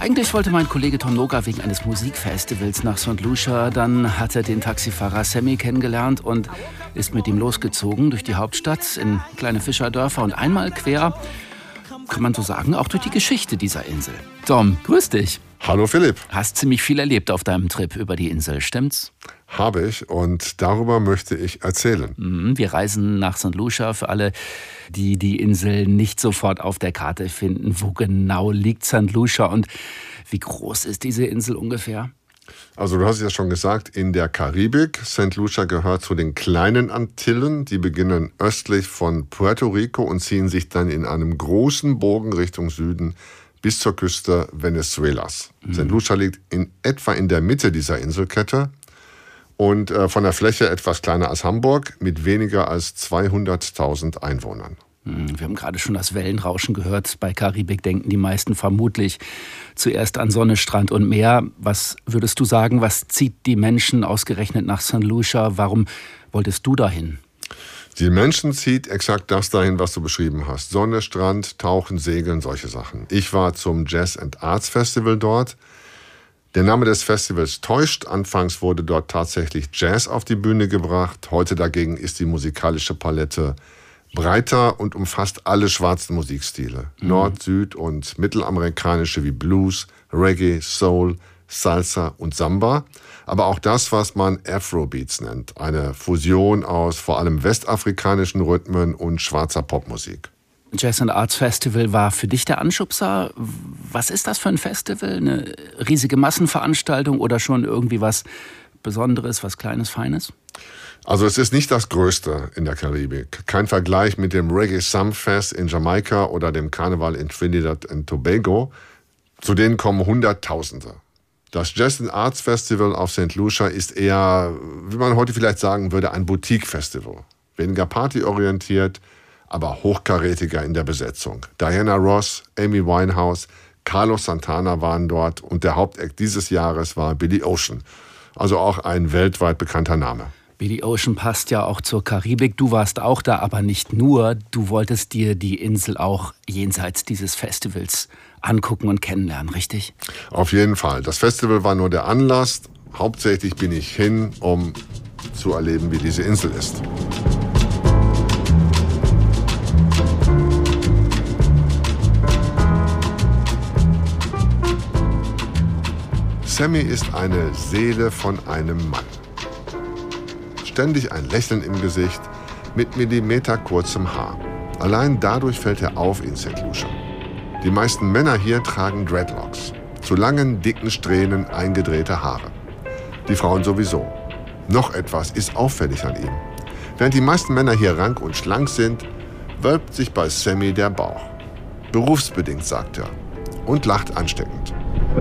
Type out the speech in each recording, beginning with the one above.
Eigentlich wollte mein Kollege Tom Noga wegen eines Musikfestivals nach St. Lucia. Dann hat er den Taxifahrer Sammy kennengelernt und ist mit ihm losgezogen durch die Hauptstadt in kleine Fischerdörfer und einmal quer, kann man so sagen, auch durch die Geschichte dieser Insel. Tom, grüß dich. Hallo Philipp. Hast ziemlich viel erlebt auf deinem Trip über die Insel, stimmt's? Habe ich, und darüber möchte ich erzählen. Wir reisen nach St. Lucia. Für alle, die die Insel nicht sofort auf der Karte finden, wo genau liegt St. Lucia und wie groß ist diese Insel ungefähr? Also du hast es ja schon gesagt, in der Karibik. St. Lucia gehört zu den kleinen Antillen. Die beginnen östlich von Puerto Rico und ziehen sich dann in einem großen Bogen Richtung Süden bis zur Küste Venezuelas. St. Lucia liegt etwa in der Mitte dieser Inselkette und von der Fläche etwas kleiner als Hamburg mit weniger als 200.000 Einwohnern. Wir haben gerade schon das Wellenrauschen gehört. Bei Karibik denken die meisten vermutlich zuerst an Sonne, Strand und Meer. Was würdest du sagen, was zieht die Menschen ausgerechnet nach St. Lucia? Warum wolltest du dahin? Die Menschen zieht exakt das dahin, was du beschrieben hast. Sonne, Strand, Tauchen, Segeln, solche Sachen. Ich war zum Jazz and Arts Festival dort. Der Name des Festivals täuscht. Anfangs wurde dort tatsächlich Jazz auf die Bühne gebracht. Heute dagegen ist die musikalische Palette breiter und umfasst alle schwarzen Musikstile. Nord-, Süd- und mittelamerikanische wie Blues, Reggae, Soul, Salsa und Samba. Aber auch das, was man Afrobeats nennt. Eine Fusion aus vor allem westafrikanischen Rhythmen und schwarzer Popmusik. Jazz and Arts Festival war für dich der Anschubser. Was ist das für ein Festival? Eine riesige Massenveranstaltung oder schon irgendwie was Besonderes, was Kleines, Feines? Also es ist nicht das Größte in der Karibik. Kein Vergleich mit dem Reggae Sumfest in Jamaika oder dem Karneval in Trinidad und Tobago. Zu denen kommen Hunderttausende. Das Jazz and Arts Festival auf St. Lucia ist eher, wie man heute vielleicht sagen würde, ein Boutique-Festival. Weniger partyorientiert, aber hochkarätiger in der Besetzung. Diana Ross, Amy Winehouse, Carlos Santana waren dort und der Hauptact dieses Jahres war Billy Ocean. Also auch ein weltweit bekannter Name. Billy Ocean passt ja auch zur Karibik. Du warst auch da, aber nicht nur. Du wolltest dir die Insel auch jenseits dieses Festivals angucken und kennenlernen, richtig? Auf jeden Fall. Das Festival war nur der Anlass. Hauptsächlich bin ich hin, um zu erleben, wie diese Insel ist. Sammy ist eine Seele von einem Mann. Ständig ein Lächeln im Gesicht, mit millimeterkurzem Haar. Allein dadurch fällt er auf in St. Lucia. Die meisten Männer hier tragen Dreadlocks, zu langen, dicken Strähnen eingedrehte Haare. Die Frauen sowieso. Noch etwas ist auffällig an ihm. Während die meisten Männer hier rank und schlank sind, wölbt sich bei Sammy der Bauch. Berufsbedingt, sagt er, und lacht ansteckend.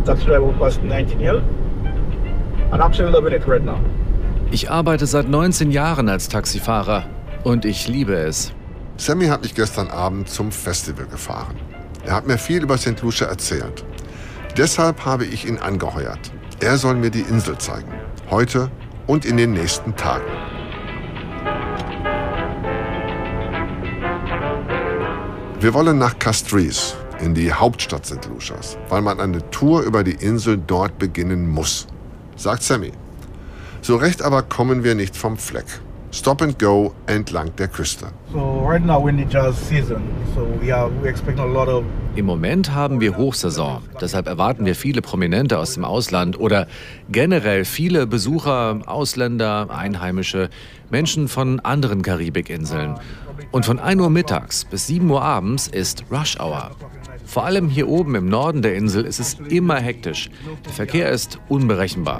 Ich arbeite seit 19 Jahren als Taxifahrer und ich liebe es. Sammy hat mich gestern Abend zum Festival gefahren. Er hat mir viel über St. Lucia erzählt. Deshalb habe ich ihn angeheuert. Er soll mir die Insel zeigen. Heute und in den nächsten Tagen. Wir wollen nach Castries, in die Hauptstadt St. Lucias, weil man eine Tour über die Insel dort beginnen muss, sagt Sammy. So recht aber kommen wir nicht vom Fleck. Stop and go entlang der Küste. Im Moment haben wir Hochsaison. Deshalb erwarten wir viele Prominente aus dem Ausland oder generell viele Besucher, Ausländer, Einheimische, Menschen von anderen Karibikinseln. Und von 1 Uhr mittags bis 7 Uhr abends ist Rush Hour. Vor allem hier oben im Norden der Insel ist es immer hektisch. Der Verkehr ist unberechenbar.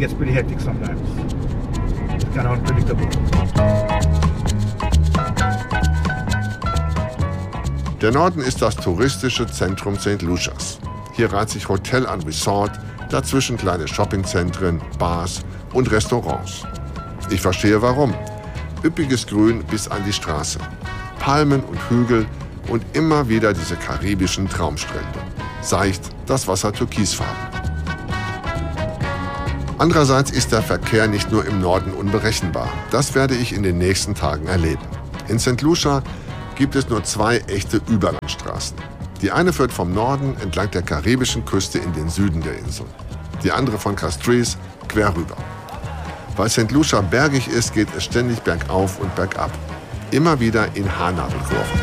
Der Norden ist das touristische Zentrum St. Lucias. Hier reiht sich Hotel an Resort, dazwischen kleine Shoppingzentren, Bars und Restaurants. Ich verstehe warum. Üppiges Grün bis an die Straße. Palmen und Hügel und immer wieder diese karibischen Traumstrände. Seicht, das Wasser türkisfarben. Andererseits ist der Verkehr nicht nur im Norden unberechenbar. Das werde ich in den nächsten Tagen erleben. In St. Lucia gibt es nur 2 echte Überlandstraßen. Die eine führt vom Norden entlang der karibischen Küste in den Süden der Insel. Die andere von Castries quer rüber. Weil St. Lucia bergig ist, geht es ständig bergauf und bergab. Immer wieder in Haarnadelkurven.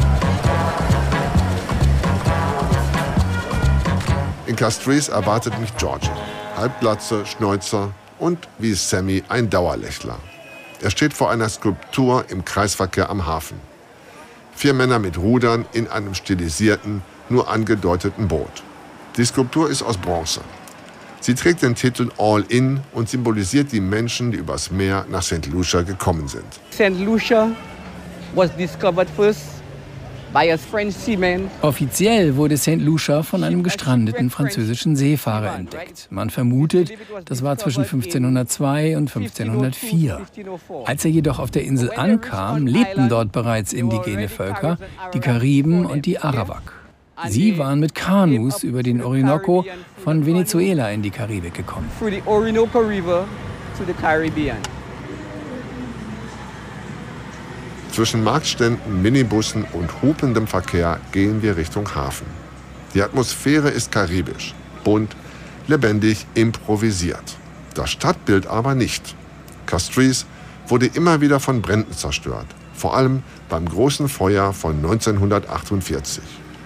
In Castries erwartet mich Georgie. Halbglatze, Schnäuzer und wie Sammy ein Dauerlächler. Er steht vor einer Skulptur im Kreisverkehr am Hafen. 4 Männer mit Rudern in einem stilisierten, nur angedeuteten Boot. Die Skulptur ist aus Bronze. Sie trägt den Titel All In und symbolisiert die Menschen, die übers Meer nach St. Lucia gekommen sind. St. Lucia was discovered first by a French seaman. Offiziell wurde St. Lucia von einem gestrandeten französischen Seefahrer entdeckt. Man vermutet, das war zwischen 1502 und 1504. Als er jedoch auf der Insel ankam, lebten dort bereits indigene Völker, die Kariben und die Arawak. Sie waren mit Kanus über den Orinoco von Venezuela in die Karibik gekommen. Zwischen Marktständen, Minibussen und hupendem Verkehr gehen wir Richtung Hafen. Die Atmosphäre ist karibisch, bunt, lebendig, improvisiert. Das Stadtbild aber nicht. Castries wurde immer wieder von Bränden zerstört, vor allem beim großen Feuer von 1948.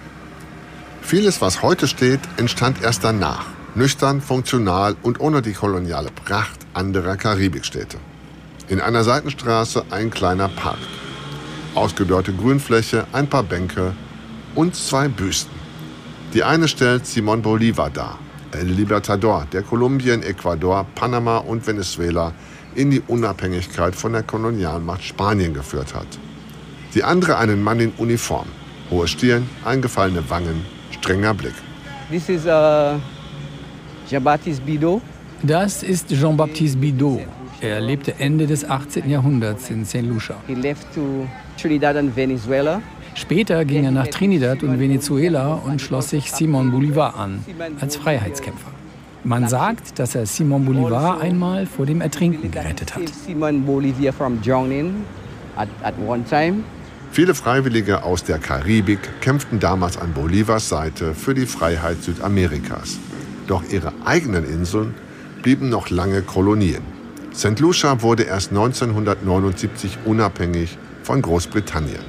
Vieles, was heute steht, entstand erst danach. Nüchtern, funktional und ohne die koloniale Pracht anderer Karibikstädte. In einer Seitenstraße ein kleiner Park. Ausgedörrte Grünfläche, ein paar Bänke und 2 Büsten. Die eine stellt Simón Bolívar dar, El Libertador, der Kolumbien, Ecuador, Panama und Venezuela in die Unabhängigkeit von der Kolonialmacht Spanien geführt hat. Die andere einen Mann in Uniform, hohe Stirn, eingefallene Wangen, strenger Blick. This is Jean-Baptiste Bidault. Das ist Jean-Baptiste Bidault. Er lebte Ende des 18. Jahrhunderts in St. Lucia. He left to Trinidad and Venezuela. Später ging er nach Trinidad und Venezuela und schloss sich Simón Bolívar an, als Freiheitskämpfer. Man sagt, dass er Simón Bolívar einmal vor dem Ertrinken gerettet hat. Simón Bolívar from drowning at one time. Viele Freiwillige aus der Karibik kämpften damals an Bolívars Seite für die Freiheit Südamerikas. Doch ihre eigenen Inseln blieben noch lange Kolonien. St. Lucia wurde erst 1979 unabhängig von Großbritannien.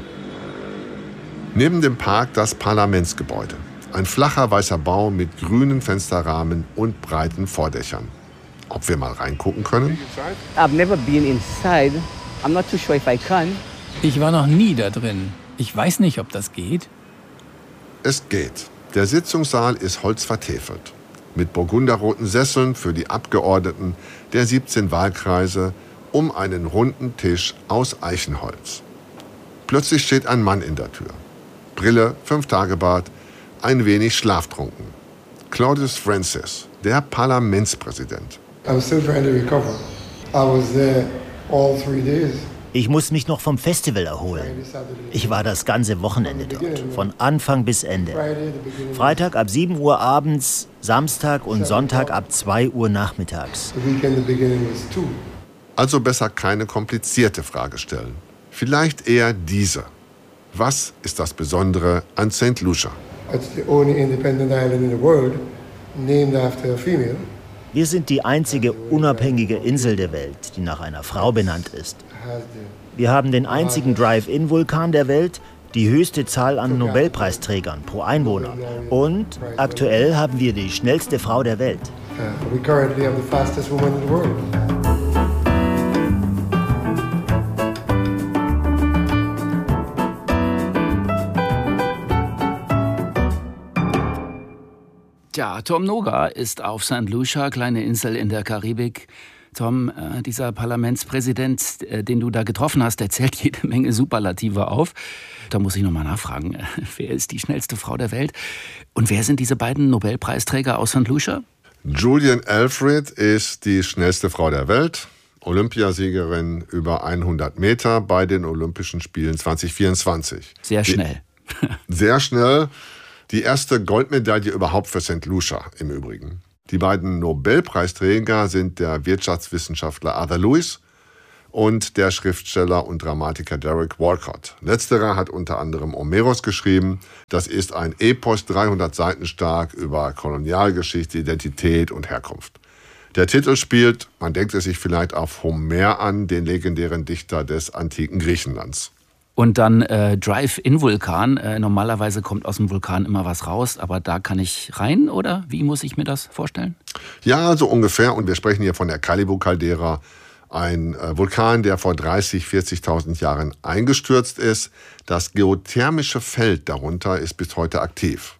Neben dem Park das Parlamentsgebäude. Ein flacher weißer Bau mit grünen Fensterrahmen und breiten Vordächern. Ob wir mal reingucken können? I've never been inside. I'm not too sure if I can. Ich war noch nie da drin. Ich weiß nicht, ob das geht. Es geht. Der Sitzungssaal ist holzvertäfelt. Mit burgunderroten Sesseln für die Abgeordneten der 17 Wahlkreise um einen runden Tisch aus Eichenholz. Plötzlich steht ein Mann in der Tür. Brille, 5-Tage-Bart, ein wenig schlaftrunken. Claudius Francis, der Parlamentspräsident. Ich muss mich noch vom Festival erholen. Ich war das ganze Wochenende dort, von Anfang bis Ende. Freitag ab 7 Uhr abends, Samstag und Sonntag ab 2 Uhr nachmittags. Also besser keine komplizierte Frage stellen. Vielleicht eher diese. Was ist das Besondere an St. Lucia? Wir sind die einzige unabhängige Insel der Welt, die nach einer Frau benannt ist. Wir haben den einzigen Drive-In-Vulkan der Welt, die höchste Zahl an Nobelpreisträgern pro Einwohner. Und aktuell haben wir die schnellste Frau der Welt. Tja, Tom Noga ist auf St. Lucia, kleine Insel in der Karibik. Tom, dieser Parlamentspräsident, den du da getroffen hast, der zählt jede Menge Superlative auf. Da muss ich nochmal nachfragen, wer ist die schnellste Frau der Welt? Und wer sind diese beiden Nobelpreisträger aus St. Lucia? Julian Alfred ist die schnellste Frau der Welt. Olympiasiegerin über 100 Meter bei den Olympischen Spielen 2024. Sehr schnell. Sehr schnell. Die erste Goldmedaille überhaupt für St. Lucia im Übrigen. Die beiden Nobelpreisträger sind der Wirtschaftswissenschaftler Arthur Lewis und der Schriftsteller und Dramatiker Derek Walcott. Letzterer hat unter anderem Omeros geschrieben. Das ist ein Epos 300 Seiten stark über Kolonialgeschichte, Identität und Herkunft. Der Titel spielt, man denkt es sich vielleicht auf Homer an, den legendären Dichter des antiken Griechenlands. Und dann Drive-in-Vulkan. Normalerweise kommt aus dem Vulkan immer was raus, aber da kann ich rein, oder? Wie muss ich mir das vorstellen? Ja, so ungefähr. Und wir sprechen hier von der Kalibu-Caldera, ein Vulkan, der vor 30.000, 40.000 Jahren eingestürzt ist. Das geothermische Feld darunter ist bis heute aktiv.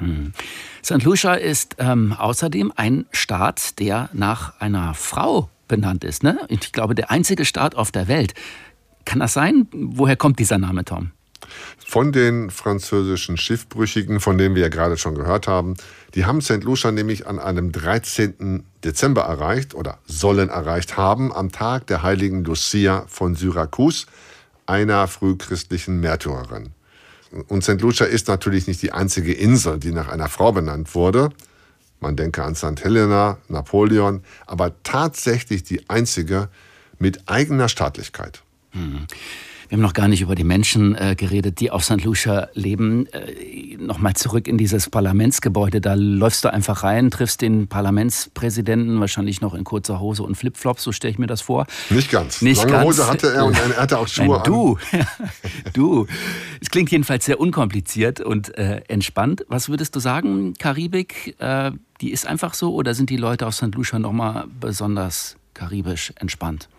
St. Lucia ist außerdem ein Staat, der nach einer Frau benannt ist, ne? Ich glaube, der einzige Staat auf der Welt. Kann das sein? Woher kommt dieser Name, Tom? Von den französischen Schiffbrüchigen, von denen wir ja gerade schon gehört haben. Die haben St. Lucia nämlich an einem 13. Dezember erreicht oder sollen erreicht haben, am Tag der heiligen Lucia von Syrakus, einer frühchristlichen Märtyrerin. Und St. Lucia ist natürlich nicht die einzige Insel, die nach einer Frau benannt wurde. Man denke an St. Helena, Napoleon, aber tatsächlich die einzige mit eigener Staatlichkeit. Wir haben noch gar nicht über die Menschen geredet, die auf St. Lucia leben. Nochmal zurück in dieses Parlamentsgebäude. Da läufst du einfach rein, triffst den Parlamentspräsidenten, wahrscheinlich noch in kurzer Hose und Flipflops, so stelle ich mir das vor. Nicht ganz. Nicht Lange ganz. Hose hatte er und er hatte auch Schuhe an. Du. Es klingt jedenfalls sehr unkompliziert und entspannt. Was würdest du sagen, Karibik, die ist einfach so, oder sind die Leute auf St. Lucia nochmal besonders karibisch entspannt?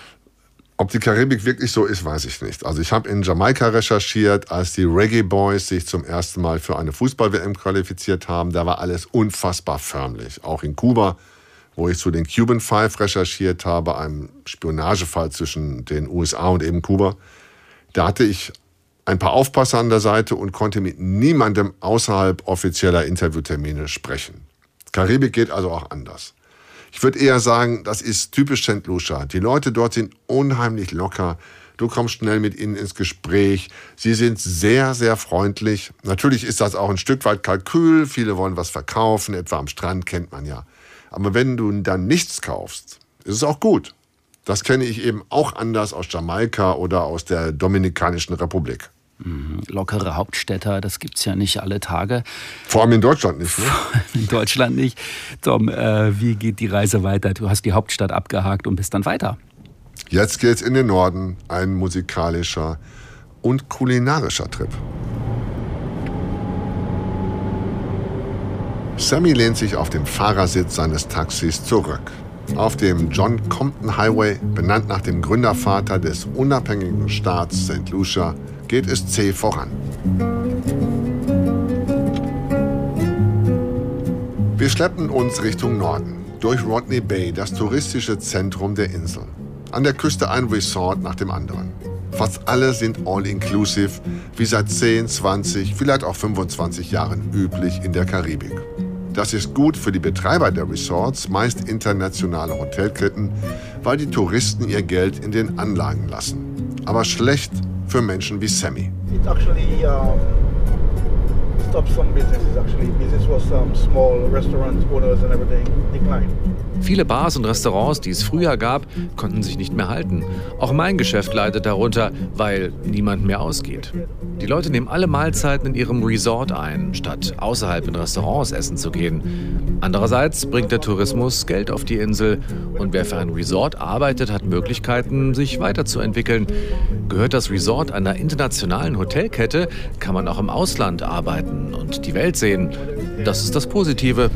Ob die Karibik wirklich so ist, weiß ich nicht. Also ich habe in Jamaika recherchiert, als die Reggae Boys sich zum ersten Mal für eine Fußball-WM qualifiziert haben. Da war alles unfassbar förmlich. Auch in Kuba, wo ich zu den Cuban Five recherchiert habe, einem Spionagefall zwischen den USA und eben Kuba. Da hatte ich ein paar Aufpasser an der Seite und konnte mit niemandem außerhalb offizieller Interviewtermine sprechen. Karibik geht also auch anders. Ich würde eher sagen, das ist typisch St. Lucia. Die Leute dort sind unheimlich locker. Du kommst schnell mit ihnen ins Gespräch. Sie sind sehr, sehr freundlich. Natürlich ist das auch ein Stück weit Kalkül. Viele wollen was verkaufen, etwa am Strand, kennt man ja. Aber wenn du dann nichts kaufst, ist es auch gut. Das kenne ich eben auch anders aus Jamaika oder aus der Dominikanischen Republik. Lockere Hauptstädter, das gibt's ja nicht alle Tage. Vor allem in Deutschland nicht, ne? In Deutschland nicht. Tom, wie geht die Reise weiter? Du hast die Hauptstadt abgehakt und bist dann weiter. Jetzt geht's in den Norden, ein musikalischer und kulinarischer Trip. Sammy lehnt sich auf dem Fahrersitz seines Taxis zurück. Auf dem John Compton Highway, benannt nach dem Gründervater des unabhängigen Staats St. Lucia, geht es zäh voran. Wir schleppen uns Richtung Norden, durch Rodney Bay, das touristische Zentrum der Insel. An der Küste ein Resort nach dem anderen. Fast alle sind all-inclusive, wie seit 10, 20, vielleicht auch 25 Jahren üblich in der Karibik. Das ist gut für die Betreiber der Resorts, meist internationale Hotelketten, weil die Touristen ihr Geld in den Anlagen lassen. Aber schlecht für Menschen wie Sammy. It actually stopped some businesses. Actually, business was small restaurant owners and everything declined. Viele Bars und Restaurants, die es früher gab, konnten sich nicht mehr halten. Auch mein Geschäft leidet darunter, weil niemand mehr ausgeht. Die Leute nehmen alle Mahlzeiten in ihrem Resort ein, statt außerhalb in Restaurants essen zu gehen. Andererseits bringt der Tourismus Geld auf die Insel und wer für ein Resort arbeitet, hat Möglichkeiten, sich weiterzuentwickeln. Gehört das Resort einer internationalen Hotelkette, kann man auch im Ausland arbeiten und die Welt sehen. Das ist das Positive.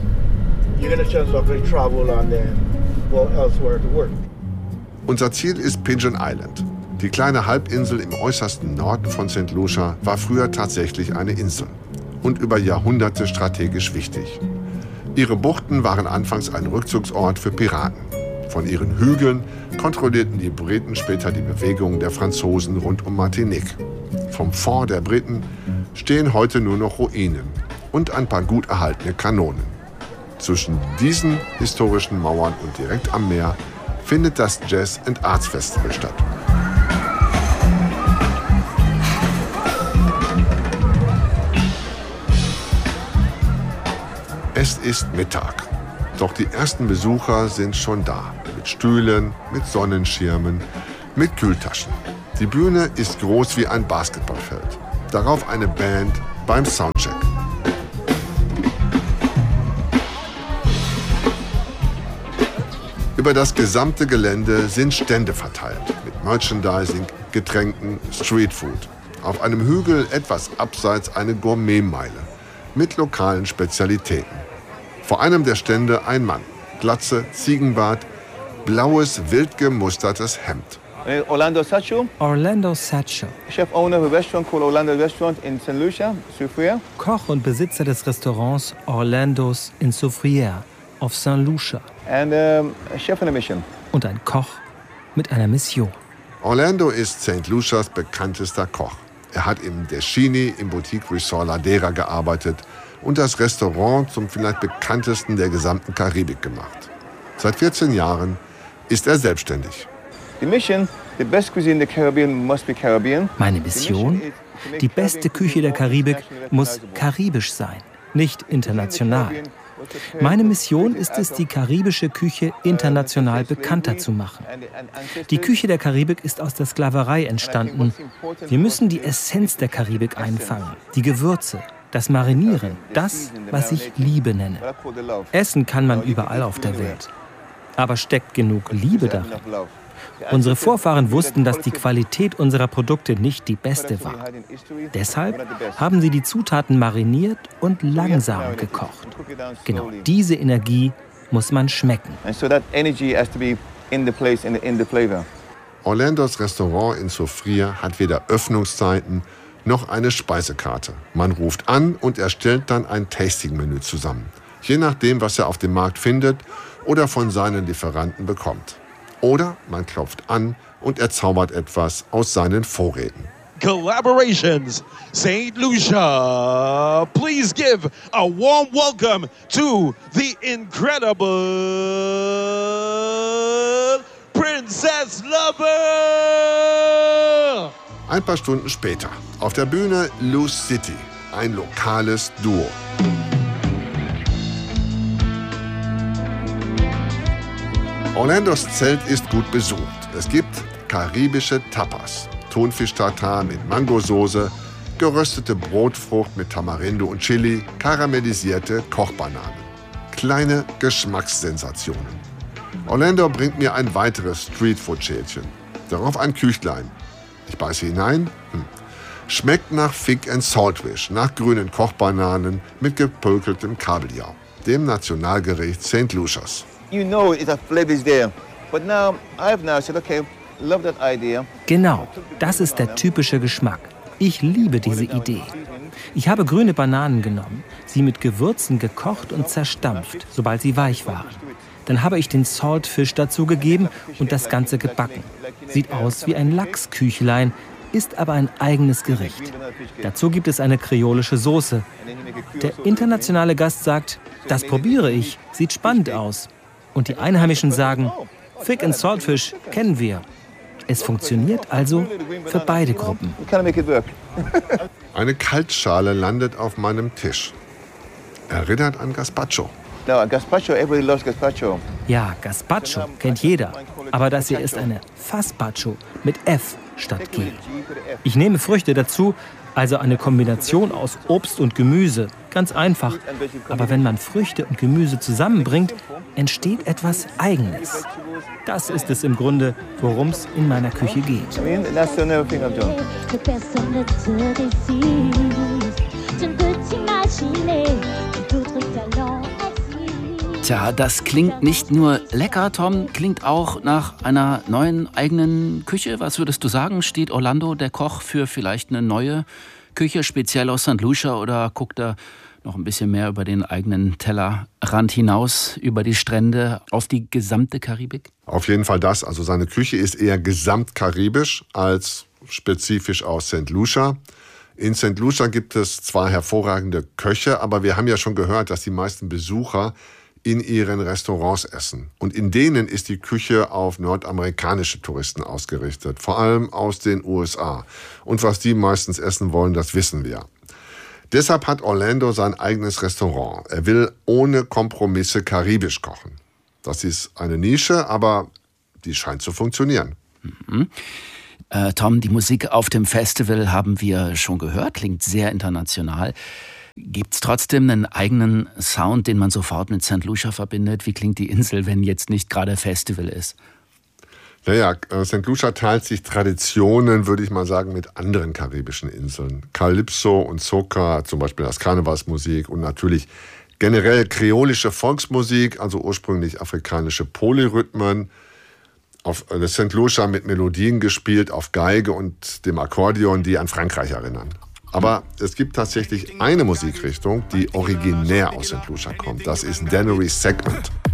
Unser Ziel ist Pigeon Island. Die kleine Halbinsel im äußersten Norden von St. Lucia war früher tatsächlich eine Insel und über Jahrhunderte strategisch wichtig. Ihre Buchten waren anfangs ein Rückzugsort für Piraten. Von ihren Hügeln kontrollierten die Briten später die Bewegungen der Franzosen rund um Martinique. Vom Fort der Briten stehen heute nur noch Ruinen und ein paar gut erhaltene Kanonen. Zwischen diesen historischen Mauern und direkt am Meer findet das Jazz and Arts Festival statt. Es ist Mittag, doch die ersten Besucher sind schon da. Mit Stühlen, mit Sonnenschirmen, mit Kühltaschen. Die Bühne ist groß wie ein Basketballfeld. Darauf eine Band beim Soundcheck. Über das gesamte Gelände sind Stände verteilt mit Merchandising, Getränken, Streetfood. Auf einem Hügel etwas abseits eine Gourmetmeile mit lokalen Spezialitäten. Vor einem der Stände ein Mann, Glatze, Ziegenbart, blaues, wild gemustertes Hemd. Orlando Satchel. Orlando Satchel. Chef owner of a restaurant called Orlando Restaurant in St. Lucia, Soufriere. Koch und Besitzer des Restaurants Orlando's in Soufriere auf St. Lucia. And a chef on a mission. Und ein Koch mit einer Mission. Orlando ist St. Lucias bekanntester Koch. Er hat im Deschini im Boutique Resort Ladera gearbeitet und das Restaurant zum vielleicht bekanntesten der gesamten Karibik gemacht. Seit 14 Jahren ist er selbstständig. Meine Mission? Die beste Küche der Karibik muss karibisch sein, nicht international. Meine Mission ist es, die karibische Küche international bekannter zu machen. Die Küche der Karibik ist aus der Sklaverei entstanden. Wir müssen die Essenz der Karibik einfangen, die Gewürze, das Marinieren, das, was ich Liebe nenne. Essen kann man überall auf der Welt. Aber steckt genug Liebe darin? Unsere Vorfahren wussten, dass die Qualität unserer Produkte nicht die beste war. Deshalb haben sie die Zutaten mariniert und langsam gekocht. Genau diese Energie muss man schmecken. Orlandos Restaurant in Soufriere hat weder Öffnungszeiten noch eine Speisekarte. Man ruft an und erstellt dann ein Tasting-Menü zusammen. Je nachdem, was er auf dem Markt findet oder von seinen Lieferanten bekommt. Oder man klopft an und er zaubert etwas aus seinen Vorräten. Collaborations, St. Lucia. Please give a warm welcome to the incredible Princess Lover. Ein paar Stunden später, auf der Bühne Loose City, ein lokales Duo. Orlandos Zelt ist gut besucht. Es gibt karibische Tapas, Thunfisch-Tartar mit Mangosoße, geröstete Brotfrucht mit Tamarindo und Chili, karamellisierte Kochbananen. Kleine Geschmackssensationen. Orlando bringt mir ein weiteres Streetfood-Schälchen. Darauf ein Küchlein. Ich beiße hinein. Schmeckt nach Fig and Saltfish, nach grünen Kochbananen mit gepökeltem Kabeljau, dem Nationalgericht St. Lucias. You know it's a flavor is there. But now I've said, okay, love that idea. Genau, das ist der typische Geschmack. Ich liebe diese Idee. Ich habe grüne Bananen genommen, sie mit Gewürzen gekocht und zerstampft, sobald sie weich waren. Dann habe ich den Saltfish dazugegeben und das Ganze gebacken. Sieht aus wie ein Lachsküchlein, ist aber ein eigenes Gericht. Dazu gibt es eine kreolische Soße. Der internationale Gast sagt, das probiere ich, sieht spannend aus. Und die Einheimischen sagen, Fig and Saltfish kennen wir. Es funktioniert also für beide Gruppen. Eine Kaltschale landet auf meinem Tisch. Erinnert an Gazpacho. Ja, Gazpacho kennt jeder. Aber das hier ist eine Fazpacho mit F statt G. Ich nehme Früchte dazu, also eine Kombination aus Obst und Gemüse. Ganz einfach. Aber wenn man Früchte und Gemüse zusammenbringt, entsteht etwas Eigenes. Das ist es im Grunde, worum es in meiner Küche geht. Tja, das klingt nicht nur lecker, Tom, klingt auch nach einer neuen eigenen Küche. Was würdest du sagen? Steht Orlando, der Koch, für vielleicht eine neue Küche, speziell aus St. Lucia, oder guckt er noch ein bisschen mehr über den eigenen Tellerrand hinaus, über die Strände, auf die gesamte Karibik? Auf jeden Fall das. Also seine Küche ist eher gesamtkaribisch als spezifisch aus St. Lucia. In St. Lucia gibt es zwar hervorragende Köche, aber wir haben ja schon gehört, dass die meisten Besucher in ihren Restaurants essen. Und in denen ist die Küche auf nordamerikanische Touristen ausgerichtet, vor allem aus den USA. Und was die meistens essen wollen, das wissen wir. Deshalb hat Orlando sein eigenes Restaurant. Er will ohne Kompromisse karibisch kochen. Das ist eine Nische, aber die scheint zu funktionieren. Tom, die Musik auf dem Festival haben wir schon gehört, klingt sehr international. Gibt es trotzdem einen eigenen Sound, den man sofort mit St. Lucia verbindet? Wie klingt die Insel, wenn jetzt nicht gerade Festival ist? Naja, St. Lucia teilt sich Traditionen, würde ich mal sagen, mit anderen karibischen Inseln. Calypso und Soca, zum Beispiel als Karnevalsmusik und natürlich generell kreolische Volksmusik, also ursprünglich afrikanische Polyrhythmen. Auf St. Lucia mit Melodien gespielt, auf Geige und dem Akkordeon, die an Frankreich erinnern. Aber es gibt tatsächlich eine Musikrichtung, die originär aus St. Lucia kommt. Das ist Dannery Segment.